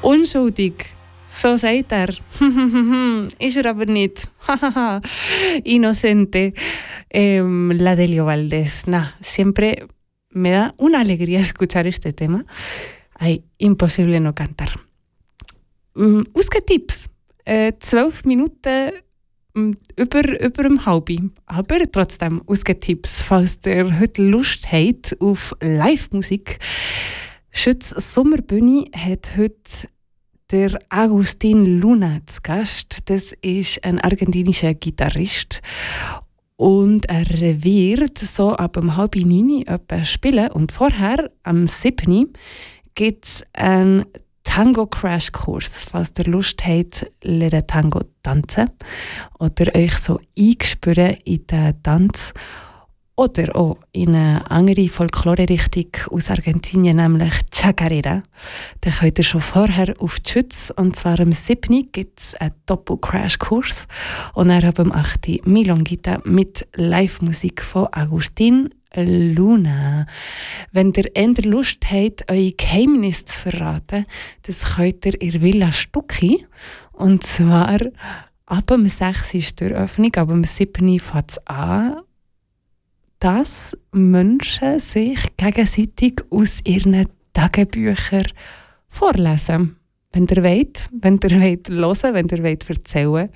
Unschuldig. So sagt er. Ist er aber nicht. Inocente. La Delio Valdés. Siempre me da una alegría escuchar este tema. Ay, imposible no cantar. Ausgetipps. 12 Minuten über dem Halbi. Aber trotzdem Ausgetipps. Falls ihr heute Lust habt auf Live-Musik. Schütz Sommerbühne hat heute der Agustin Luna zu Gast. Das ist ein argentinischer Gitarrist. Und er wird so ab 8:30 etwa spielen. Und vorher, am 7. gibt es einen Tango-Crash-Kurs. Falls ihr Lust habt, lernen Tango tanzen. Oder euch so einspüren in den Tanz. Oder auch in eine andere Folklore-Richtung aus Argentinien, nämlich Chacarera. Da könnt ihr schon vorher auf die Schütz. Und zwar am 7. gibt es einen Doppel-Crash-Kurs. Und dann am 8. Milongita mit Live-Musik von Agustin Luna. Wenn ihr eher Lust habt, eure Geheimnisse zu verraten, das könnt ihr in Villa Stucki. Und zwar ab dem 6. ist die Eröffnung, ab dem 7. fängt es an, dass Menschen sich gegenseitig aus ihren Tagebüchern vorlesen. Wenn ihr wollt hören, wenn ihr wollt erzählen,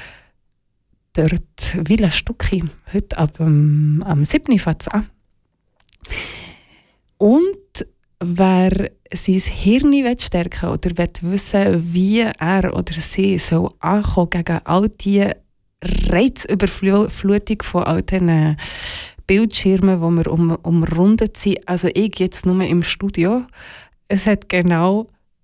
dort Villa Stucki, heute am 7. fängt es an. Und wer sein Hirn stärken will oder wissen, wie er oder sie so ankommen gegen all die Reizüberflutung von all diesen Bildschirmen, wo wir umrundet sind. Also ich jetzt nur im Studio. Es hat genau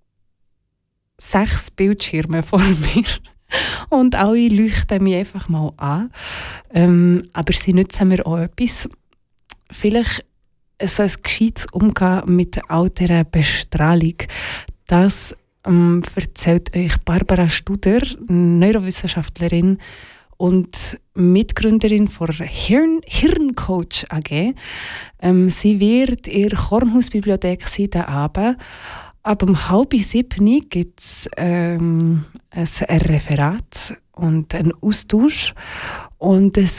6 Bildschirme vor mir. Und alle leuchten mich einfach mal an. Aber sie nützen mir auch etwas. Vielleicht so ein gescheites Umgehen mit all dieser Bestrahlung. Das erzählt euch Barbara Studer, Neurowissenschaftlerin und Mitgründerin von Hirncoach AG. Sie wird in der Kornhausbibliothek sein, den Abend. Ab 6:30 gibt es ein Referat und einen Austausch. Und es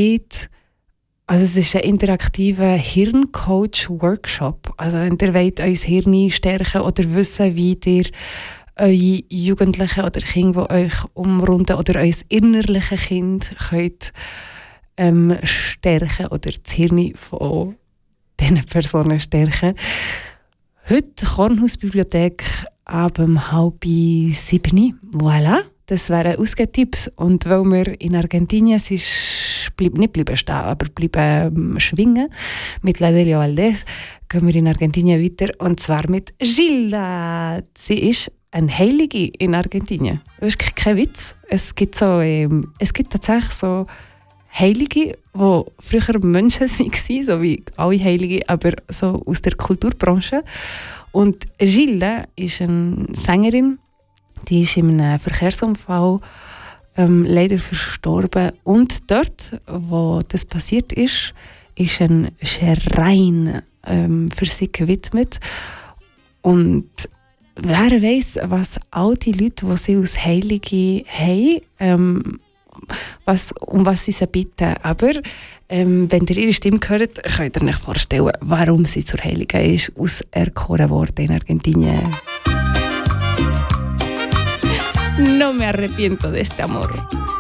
ist ein interaktiver Hirncoach-Workshop. Also wenn ihr wollt, euer Hirn stärken oder wissen, wie ihr eure Jugendlichen oder Kinder, die euch umrunden, oder euer innerliches Kind könnt stärken oder das Hirn von diesen Personen stärken. Heute Kornhausbibliothek ab 6:30. Voilà, das wären Ausgetipps. Und weil wir in Argentinien sind, nicht bleiben stehen, aber bleiben schwingen mit La Delio Valdés, gehen wir in Argentinien weiter. Und zwar mit Gilda. Sie ist eine Heilige in Argentinien. Das ist kein Witz. Es gibt tatsächlich so Heilige, die früher Menschen waren, so wie alle Heilige, aber so aus der Kulturbranche. Und Gilda ist eine Sängerin, die ist in einem Verkehrsunfall leider verstorben. Und dort, wo das passiert ist ein Schrein für sie gewidmet. Und wer weiss, was all die Leute, die sie als Heilige haben, um was sie bitten. Aber wenn ihr ihre Stimme hört, könnt ihr euch vorstellen, warum sie zur Heiligen ist, auserkoren worden in Argentinien. No me arrepiento de este amor.